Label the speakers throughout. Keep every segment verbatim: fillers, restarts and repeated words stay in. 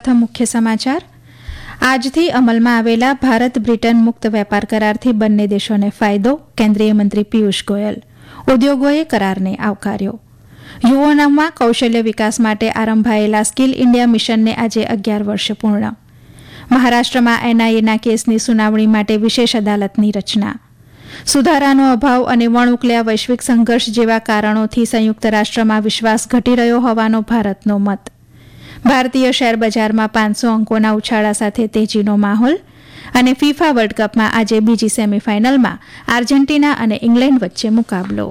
Speaker 1: પ્રથમ મુખ્ય સમાચાર. આજથી અમલમાં આવેલા ભારત બ્રિટન મુક્ત વેપાર કરારથી બંને દેશોને ફાયદો, કેન્દ્રીય મંત્રી પિયુષ ગોયલ. ઉદ્યોગોએ કરારને આવકાર્યો. યુવાનોમાં કૌશલ્ય વિકાસ માટે આરંભાયેલા સ્કિલ ઇન્ડિયા મિશનને આજે અગિયાર વર્ષ પૂર્ણ. મહારાષ્ટ્રમાં એનઆઈએના કેસની સુનાવણી માટે વિશેષ અદાલતની રચના. સુધારાનો અભાવ અને વણઉકલ્યા વૈશ્વિક સંઘર્ષ જેવા કારણોથી સંયુક્ત રાષ્ટ્રમાં વિશ્વાસ ઘટી રહ્યો હોવાનો ભારતનો મત. ભારતીય શેરબજારમાં પાંચસો અંકોના ઉછાળા સાથે તેજીનો માહોલ. અને ફિફા વર્લ્ડ કપમાં આજે બીજી સેમીફાઇનલમાં આર્જેન્ટિના અને ઇંગ્લેન્ડ વચ્ચે મુકાબલો.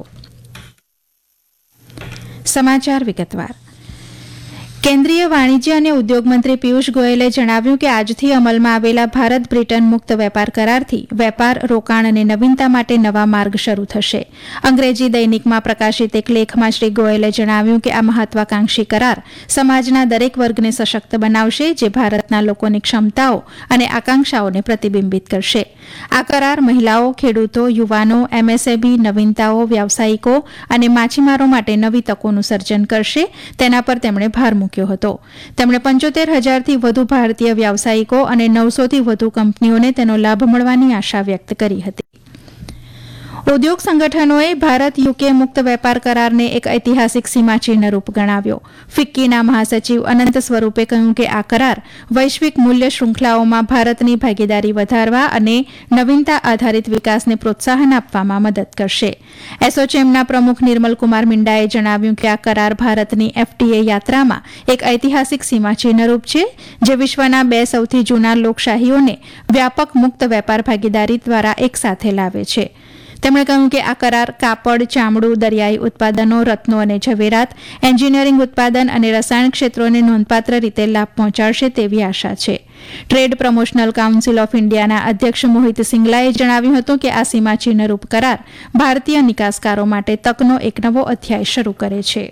Speaker 1: સમાચાર વિગતવાર. કેન્દ્રીય વાણિજ્ય અને ઉદ્યોગ મંત્રી પિયુષ ગોયલે જણાવ્યું કે આજથી અમલમાં આવેલા ભારત બ્રિટન મુક્ત વેપાર કરારથી વેપાર, રોકાણ અને નવીનતા માટે નવા માર્ગ શરૂ થશે. અંગ્રેજી દૈનિકમાં પ્રકાશિત એક લેખમાં શ્રી ગોયલે જણાવ્યું કે આ મહત્વાકાંક્ષી કરાર સમાજના દરેક વર્ગને સશક્ત બનાવશે, જે ભારતના લોકોની ક્ષમતાઓ અને આકાંક્ષાઓને પ્રતિબિંબિત કરશે. આ કરાર મહિલાઓ, ખેડૂતો, યુવાનો, એમએસએમઈ, નવીનતાઓ, વ્યાવસાયિકો અને માછીમારો માટે નવી તકોનું સર્જન કરશે, તેના પર તેમણે ભાર મૂક્યો હતો. તેમણે પંચોતેર હજારથી વધુ ભારતીય વ્યાવસાયિકો અને નવસોથી વધુ કંપનીઓને તેનો લાભ મળવાની આશા વ્યક્ત કરી હતી. ઉદ્યોગ સંગઠનોએ ભારત યુકે મુક્ત વેપાર કરારને એક ઐતિહાસિક સીમાચિહ્નરૂપ ગણાવ્યો. ફિક્કીના મહાસચિવ અનંત સ્વરૂપે કહ્યું કે આ કરાર વૈશ્વિક મૂલ્ય શૃંખલાઓમાં ભારતની ભાગીદારી વધારવા અને નવીનતા આધારિત વિકાસને પ્રોત્સાહન આપવામાં મદદ કરશે. એસોચેમના પ્રમુખ નિર્મલકુમાર મિંડાએ જણાવ્યું કે આ કરાર ભારતની એફટીએ યાત્રામાં એક ઐતિહાસિક સીમાચિહ્નરૂપ છે, જે વિશ્વના બે સૌથી જૂના લોકશાહીઓને વ્યાપક મુક્ત વેપાર ભાગીદારી દ્વારા એકસાથે લાવે છે. તેમણે કહ્યું કે આ કરાર કાપડ, ચામડું, દરિયાઈ ઉત્પાદનો, રત્નો અને ઝવેરાત, એન્જિનિયરિંગ ઉત્પાદન અને રસાયણ ક્ષેત્રોને નોંધપાત્ર રીતે લાભ પહોંચાડશે તેવી આશા છે. ટ્રેડ પ્રમોશનલ કાઉન્સિલ ઓફ ઇન્ડિયાના અધ્યક્ષ મોહિત સિંગલાએ જણાવ્યું હતું કે આ સીમાચિહ્નરૂપ કરાર ભારતીય નિકાસકારો માટે તકનો એક નવો અધ્યાય શરૂ કરે છે.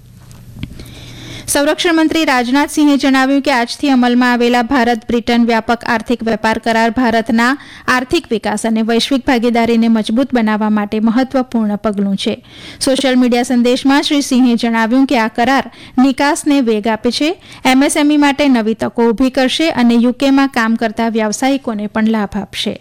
Speaker 1: સંરક્ષણ મંત્રી રાજનાથસિંહે જણાવ્યું કે આજથી અમલમાં આવેલા ભારત બ્રિટન વ્યાપક આર્થિક વેપાર કરાર ભારતના આર્થિક વિકાસ અને વૈશ્વિક ભાગીદારીને મજબૂત બનાવવા માટે મહત્વપૂર્ણ પગલું છે. સોશિયલ મીડિયા સંદેશમાં શ્રી સિંહે જણાવ્યું કે આ કરાર નિકાસને વેગ આપે છે, એમએસએમઈ માટે નવી તકો ઊભી કરશે અને યુકેમાં કામ કરતા વ્યાવસાયિકોને પણ લાભ આપશે.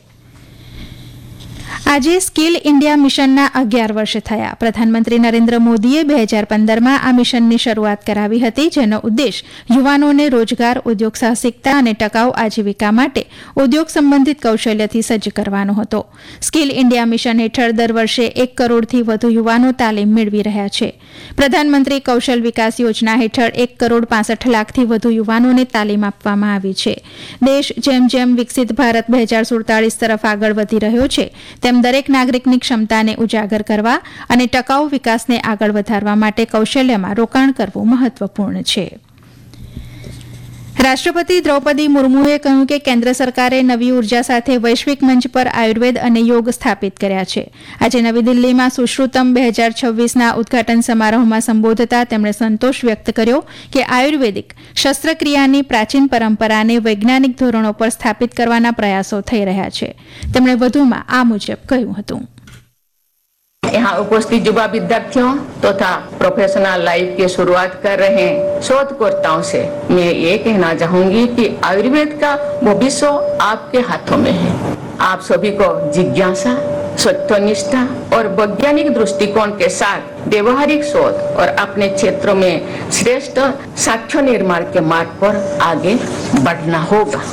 Speaker 1: આજે સ્કિલ ઇન્ડિયા મિશનના અગિયાર વર્ષ થયા. પ્રધાનમંત્રી નરેન્દ્ર મોદીએ બે હજાર પંદરમાં આ મિશનની શરૂઆત કરાવી હતી, જેનો ઉદ્દેશ યુવાનોને રોજગાર, ઉદ્યોગ સાહસિકતા અને ટકાઉ આજીવિકા માટે ઉદ્યોગ સંબંધિત કૌશલ્યથી સજ્જ કરવાનો હતો. સ્કિલ ઇન્ડિયા મિશન હેઠળ દર વર્ષે એક કરોડથી વધુ યુવાનો તાલીમ મેળવી રહ્યા છે. પ્રધાનમંત્રી કૌશલ વિકાસ યોજના હેઠળ એક કરોડ પાસઠ લાખથી વધુ યુવાનોને તાલીમ આપવામાં આવી છે. દેશ જેમ જેમ વિકસિત ભારત બે હજાર સુડતાલીસ તરફ આગળ વધી રહ્યો છે, તેમ દરેક નાગરિકની ક્ષમતાને ઉજાગર કરવા અને ટકાઉ વિકાસને આગળ વધારવા માટે કૌશલ્યમાં રોકાણ કરવું મહત્વપૂર્ણ છે. રાષ્ટ્રપતિ દ્રૌપદી મુર્મુએ કહ્યું કે કેન્દ્ર સરકારે નવી ઉર્જા સાથે વૈશ્વિક મંચ પર આયુર્વેદ અને યોગ સ્થાપિત કર્યા છે. આજે નવી દિલ્હીમાં સુશ્રુતમ બે હજાર છવ્વીસના ઉદઘાટન સમારોહમાં સંબોધતા તેમણે સંતોષ વ્યક્ત કર્યો કે આયુર્વેદિક શસ્ત્રક્રિયાની પ્રાચીન પરંપરાને વૈજ્ઞાનિક ધોરણો પર સ્થાપિત કરવાના પ્રયાસો થઈ રહ્યા છે. તેમણે વધુમાં આ મુજબ કહ્યું હતું.
Speaker 2: यहाँ उपस्थित युवा विद्यार्थियों तथा प्रोफेशनल लाइफ की शुरुआत कर रहे शोधकर्ताओं से मैं ये कहना चाहूंगी कि आयुर्वेद का भविष्य आपके हाथों में है. आप सभी को जिज्ञासा, सत्यनिष्ठा और वैज्ञानिक दृष्टिकोण के साथ व्यवहारिक शोध और अपने क्षेत्र में श्रेष्ठ साक्ष्य निर्माण के मार्ग पर आगे बढ़ना होगा.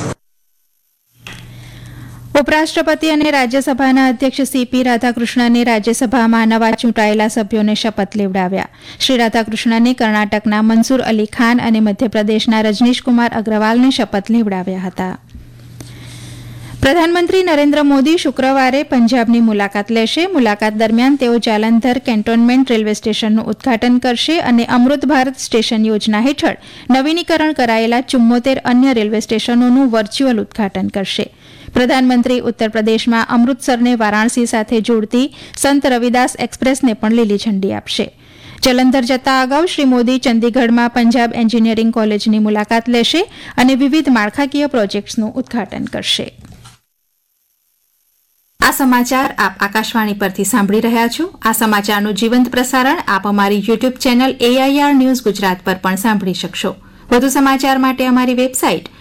Speaker 1: ઉપરાષ્ટ્રપતિ અને રાજ્યસભાના અધ્યક્ષ સીપી રાધાકૃષ્ણને રાજ્યસભામાં નવા ચૂંટાયેલા સભ્યોને શપથ લેવડાવ્યા. શ્રી રાધાકૃષ્ણને કર્ણાટકના મનસુર અલી ખાન અને મધ્યપ્રદેશના રજનીશકુમાર અગ્રવાલને શપથ લેવડાવ્યા હતા. પ્રધાનમંત્રી નરેન્દ્ર મોદી શુક્રવારે પંજાબની મુલાકાત લેશે. મુલાકાત દરમિયાન તેઓ જાલંધર કેન્ટોનમેન્ટ રેલવે સ્ટેશનનું ઉદઘાટન કરશે અને અમૃત ભારત સ્ટેશન યોજના હેઠળ નવીનીકરણ કરાયેલા ચુમ્મોતેર અન્ય રેલવે સ્ટેશનોનું વર્ચ્યુઅલ ઉદઘાટન કરશે. પ્રધાનમંત્રી ઉત્તર પ્રદેશમાં અમૃતસરને વારાણસી સાથે જોડતી સંત રવિદાસ એક્સપ્રેસને પણ લીલી ઝંડી આપશે. જલંધર જતા અગાઉ શ્રી મોદી ચંદીગઢમાં પંજાબ એન્જિનિયરિંગ કોલેજની મુલાકાત લેશે અને વિવિધ માળખાકીય પ્રોજેક્ટ્સનું ઉદઘાટન કરશે. આ સમાચાર આપ આકાશવાણી પરથી સાંભળી રહ્યા છો. આ સમાચારનું જીવંત પ્રસારણ આપ અમારી YouTube channel AIR news Gujarat પર પણ સાંભળી શકશો. વધુ સમાચાર માટે અમારી વેબસાઇટ